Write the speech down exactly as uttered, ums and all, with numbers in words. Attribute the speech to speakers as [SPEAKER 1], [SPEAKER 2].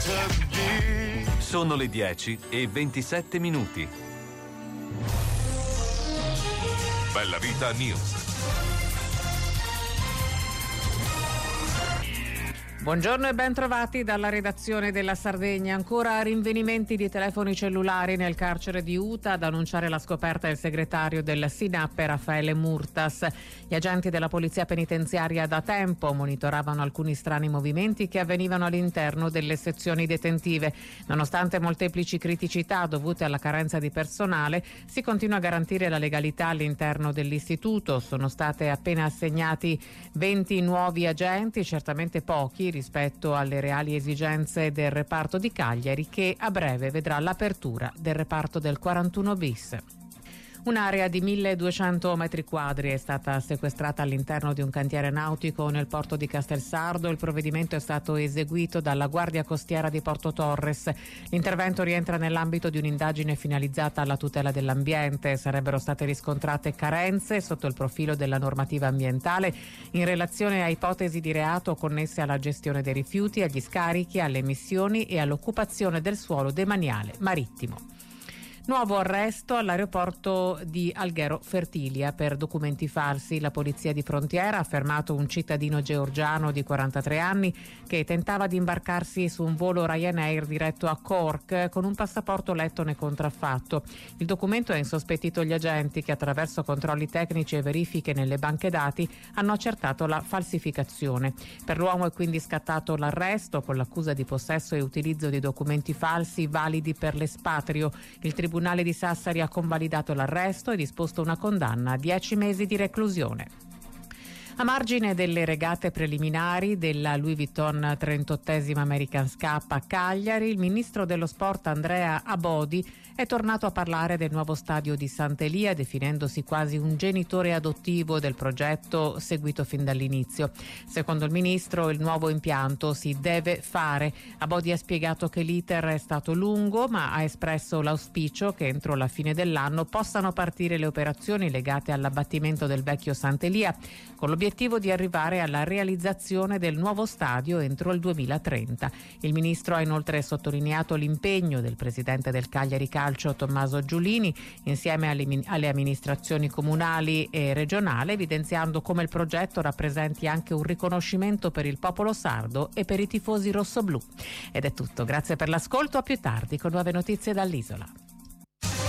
[SPEAKER 1] Sono le dieci e ventisette minuti.
[SPEAKER 2] Bella Vita News.
[SPEAKER 3] Buongiorno e ben trovati dalla redazione della Sardegna. Ancora rinvenimenti di telefoni cellulari nel carcere di Uta, ad annunciare la scoperta il segretario del SINAP Raffaele Murtas. Gli agenti della polizia penitenziaria da tempo monitoravano alcuni strani movimenti che avvenivano all'interno delle sezioni detentive. Nonostante molteplici criticità dovute alla carenza di personale, si continua a garantire la legalità all'interno dell'istituto. Sono state appena assegnati venti nuovi agenti, certamente pochi rispetto alle reali esigenze del reparto di Cagliari, che a breve vedrà l'apertura del reparto del quarantuno bis. Un'area di milleduecento metri quadri è stata sequestrata all'interno di un cantiere nautico nel porto di Castelsardo. Il provvedimento è stato eseguito dalla Guardia Costiera di Porto Torres. L'intervento rientra nell'ambito di un'indagine finalizzata alla tutela dell'ambiente. Sarebbero state riscontrate carenze sotto il profilo della normativa ambientale in relazione a ipotesi di reato connesse alla gestione dei rifiuti, agli scarichi, alle emissioni e all'occupazione del suolo demaniale marittimo. Nuovo arresto all'aeroporto di Alghero Fertilia per documenti falsi. La polizia di frontiera ha fermato un cittadino georgiano di quarantatré anni che tentava di imbarcarsi su un volo Ryanair diretto a Cork con un passaporto lettone contraffatto. Il documento ha insospettito gli agenti che, attraverso controlli tecnici e verifiche nelle banche dati, hanno accertato la falsificazione. Per l'uomo è quindi scattato l'arresto con l'accusa di possesso e utilizzo di documenti falsi validi per l'espatrio. Il tribunale Il Tribunale di Sassari ha convalidato l'arresto e disposto una condanna a dieci mesi di reclusione. A margine delle regate preliminari della Louis Vuitton trentottesima America's Cup a Cagliari, il ministro dello sport Andrea Abodi è tornato a parlare del nuovo stadio di Sant'Elia, definendosi quasi un genitore adottivo del progetto seguito fin dall'inizio. Secondo il ministro, il nuovo impianto si deve fare. Abodi ha spiegato che l'iter è stato lungo, ma ha espresso l'auspicio che entro la fine dell'anno possano partire le operazioni legate all'abbattimento del vecchio Sant'Elia, con l'obiettivo di arrivare alla realizzazione del nuovo stadio entro il duemilatrenta. Il ministro ha inoltre sottolineato l'impegno del presidente del Cagliari Calcio Tommaso Giulini insieme alle, alle amministrazioni comunali e regionali, evidenziando come il progetto rappresenti anche un riconoscimento per il popolo sardo e per i tifosi rossoblù. Ed è tutto, grazie per l'ascolto, a più tardi con nuove notizie dall'isola.